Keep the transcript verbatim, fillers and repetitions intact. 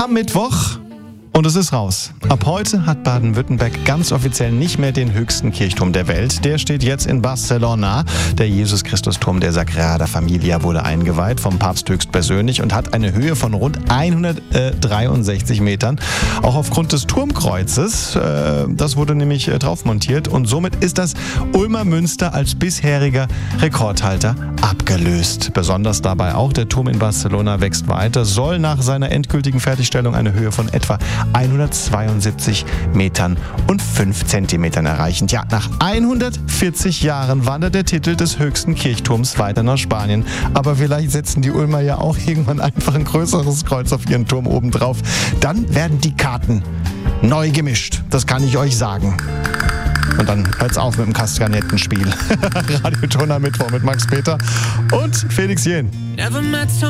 am Mittwoch. Und es ist raus. Ab heute hat Baden-Württemberg ganz offiziell nicht mehr den höchsten Kirchturm der Welt. Der steht jetzt in Barcelona. Der Jesus-Christus-Turm der Sagrada Familia wurde eingeweiht vom Papst höchstpersönlich und hat eine Höhe von rund hundertdreiundsechzig Metern. Auch aufgrund des Turmkreuzes, äh, das wurde nämlich äh, drauf montiert. Und somit ist das Ulmer Münster als bisheriger Rekordhalter abgelöst. Besonders dabei auch, der Turm in Barcelona wächst weiter, soll nach seiner endgültigen Fertigstellung eine Höhe von etwa hundertzweiundsiebzig Metern und fünf Zentimetern erreichen. Ja, nach hundertvierzig Jahren wandert der Titel des höchsten Kirchturms weiter nach Spanien. Aber vielleicht setzen die Ulmer ja auch irgendwann einfach ein größeres Kreuz auf ihren Turm obendrauf. Dann werden die Karten neu gemischt. Das kann ich euch sagen. Und dann hört's auf mit dem Kastanettenspiel. Radio Turner Mittwoch mit Max Peter und Felix Jähn.